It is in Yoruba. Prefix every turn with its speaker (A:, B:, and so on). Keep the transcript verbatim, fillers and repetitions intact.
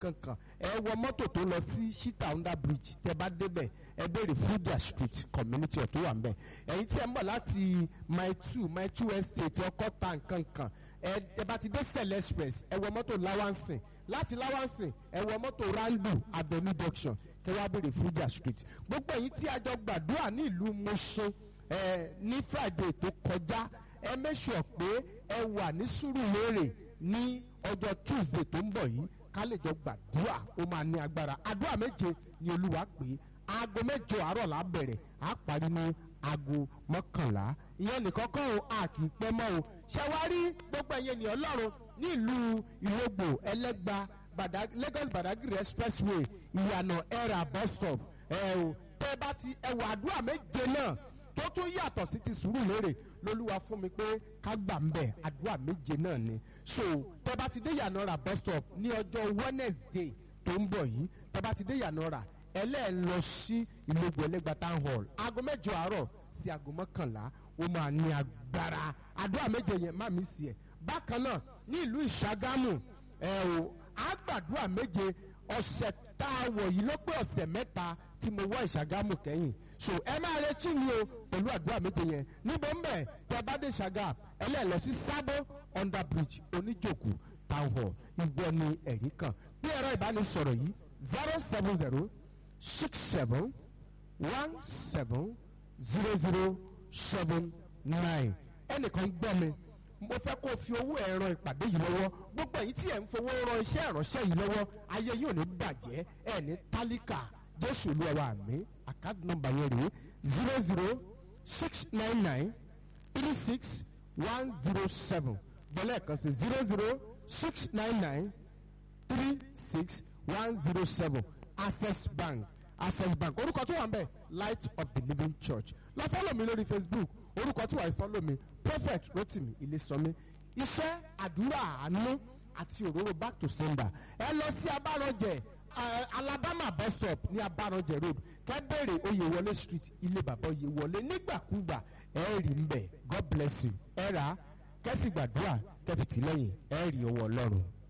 A: kankan ẹ wọ mọ́tò tó lọ sí Shita under bridge tẹ bá débẹ̀ ẹ béèrè Fuja street community ọ̀ tó wà ńbẹ̀ ẹ̀yin tí ẹ ń bọ̀ láti mile two mile two estate ọkọ̀ta nkankan ẹ ẹ bá ti dé Sele express ẹ wọ mọ́tò Lawansin láti Lawansin ẹ wọ mọ́tò Randu avenue junction kẹ wá béèrè Fuja street gbogbo ẹ̀yin tí a jọ gbàdúrà ní ìlú Mushin ẹ ní Friday tó kọjá ẹ make sure pé ẹ wà ní Surulere ní ọjọ́ Tuesday tó ń bọ̀ yìí ká lè jọ gbàdúrà ó máa ní agbára àdúrà méje ni Olúwa pé aago mẹ́jọ àárọ̀ la bẹ̀rẹ̀ á parí ní aago mọ́kànlá ìyẹn nìkan kọ́ o a kì í pẹ́ mọ́ o ṣàwárí gbogbo ẹ̀yẹ ènìyàn Ọlọ́run ní ìlú Ìlógbò Ẹlẹ́gba Lagos Badagry expressway ìyànà ẹ̀rà bus stop ẹ̀ o tẹ́ bá ti ẹ̀wọ̀ àdúrà méje náà tó tún yàtọ̀ sí ti Sùúrùlérè lolúwa fún mi pé ká gbà ń bẹ̀ àdúrà méje náà ni so tẹ́ bá ti dé Ìyànàrà bus stop ní ọjọ́ Wednesday tó ń bọ̀ yìí tẹ́ bá ti dé Ìyànàrà ẹlẹ́ẹ̀ lọ sí Ìlógbò Ẹlẹ́gba town hall aago mẹ́jọ àárọ̀ sí aago mọ́kànlá ó máa ní agbára àdúrà méje yẹn má mi sí ẹ̀ bákan náà ní ìlú Ìṣàgámù ẹ̀ o àgbàdúrà méje ọ̀sẹ̀ tá a wọ̀ yìí ló pé ọ̀sẹ̀ mẹ́ta tí mo wọ Ìṣàgámù kẹ́yìn so ẹ máa retí mi o pẹ̀lú àdúrà méje yẹn níbo ń bẹ̀ tẹ́ bá dé Ṣàgá ẹlẹ́ẹ̀lọ sí Sábó under bridge Oníjòkù town hall ìwọ ni ẹ̀rí kan bí ẹ̀rọ ìbánisọ̀rọ̀ yìí zero seven zero six seven one seven zero zero seven nine ẹnìkan gbọ́ mi mo fẹ́ kó o fi owó ẹ̀ ran ìpàdé yìí lọ́wọ́ gbogbo èyí tí ẹ̀ ń fowó ran iṣẹ́ ìránṣẹ́ yìí lọ́wọ́ ayé yóò ní bàjẹ́ ẹ̀ ní tálíkà Jésù Olúwa àmín àkáàdì nọ́mbà yẹn rèé zero zero six nine nine three six one zero seven bọ́lá ẹ̀kan sí zero zero six nine nine three six one zero seven Access Bank Access Bank orúkọ tó wà ń bẹ̀ Light of the Living Church lọ fọ́lọ̀ mi lórí Facebook orúkọ tó wà ń fọ́lọ̀ mi Prophet Rotimi Ilésànmí iṣẹ́ àdúrà àánú àti òróró back to sender ẹ lọ sí Abárànjẹ Uh, Alabama bus stop ní Abárànjẹ road kẹ́bẹ̀rẹ̀ Oyèwọlé street ilé bàbá Oyèwọlé nígbàkúgbà ẹ rí ń bẹ̀ God bless you ẹ rà kẹ́sì gbàdúrà kẹ́fìtì lẹ́yìn ẹ rí owó Ọlọ́run.